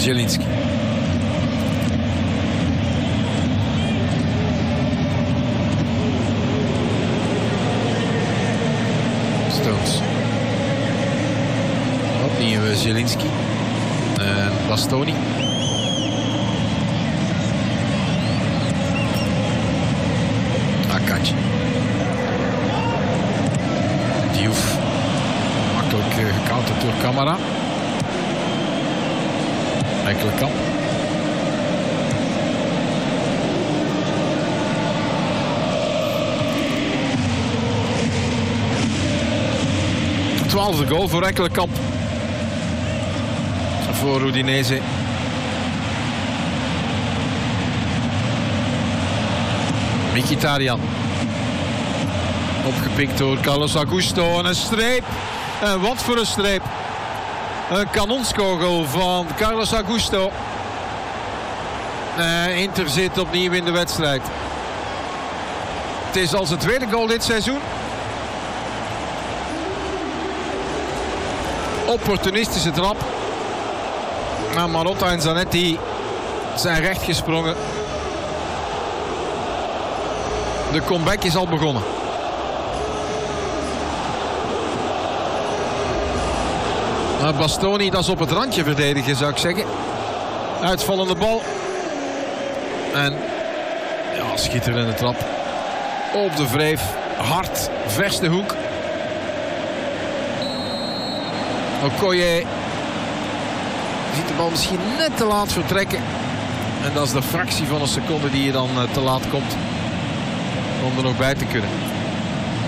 Zielinski. Stones. Opnieuw Zielinski. En Bastoni. Akanji. Diouf. Makkelijk gecounterd door Camara. Ekkelenkamp. Twaalfde goal voor Ekkelenkamp. Voor Udinese. Mkhitaryan. Opgepikt door Carlos Augusto. En een streep. En wat voor een streep. Een kanonskogel van Carlos Augusto. Inter zit opnieuw in de wedstrijd. Het is al zijn tweede goal dit seizoen. Opportunistische trap. Maar Marotta en Zanetti zijn recht gesprongen. De comeback is al begonnen. Bastoni, dat is op het randje verdedigen, zou ik zeggen. Uitvallende bal. En ja, schitterende trap. Op de wreef. Hard. Verste hoek. Okoye ziet de bal misschien net te laat vertrekken. En dat is de fractie van een seconde die je dan te laat komt om er nog bij te kunnen.